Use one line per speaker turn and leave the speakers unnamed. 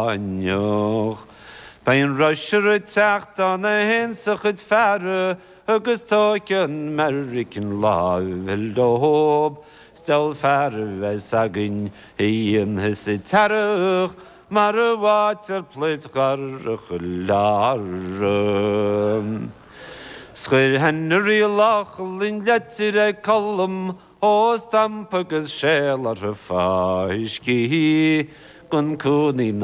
banioch. Bain Rusher tacht on a hensach at farre, agus token American law will dob. Still farre as agin, he in his tarach, mar a water plate garach larum. Square Henry Lachel in letter column, o stamp agus shell at a faish gun coonie